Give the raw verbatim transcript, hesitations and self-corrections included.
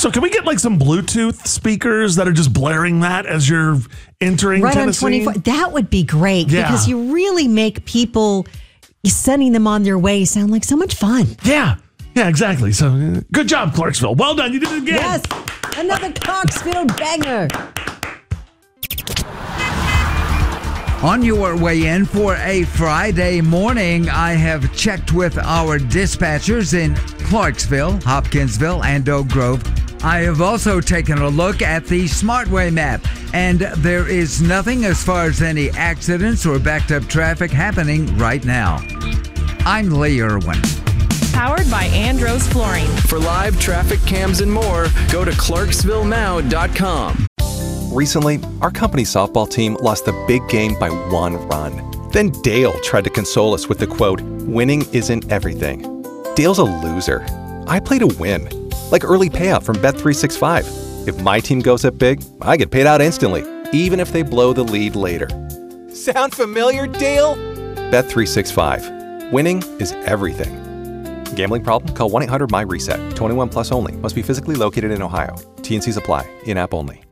Also, can we get like some Bluetooth speakers that are just blaring that as you're entering right Tennessee? on twenty-four. That would be great Yeah. because you really make people sending them on their way sound like so much fun. Yeah. Yeah, exactly. So uh, good job, Clarksville. Well done. You did it again. Yes. Another Clarksville banger. On your way in for a Friday morning, I have checked with our dispatchers in Clarksville, Hopkinsville, and Oak Grove. I have also taken a look at the Smartway map, and there is nothing as far as any accidents or backed up traffic happening right now. I'm Lee Irwin. Powered by Andros Flooring. For live traffic cams and more, go to clarksville now dot com. Recently, our company's softball team lost the big game by one run. Then Dale tried to console us with the quote, "Winning isn't everything." Dale's a loser. I play to win. Like early payout from Bet three sixty-five. If my team goes up big, I get paid out instantly, even if they blow the lead later. Sound familiar, Dale? Bet three sixty-five. Winning is everything. Gambling problem? Call one eight hundred M Y RESET. twenty-one plus only. Must be physically located in Ohio. T and Cs apply. In-app only.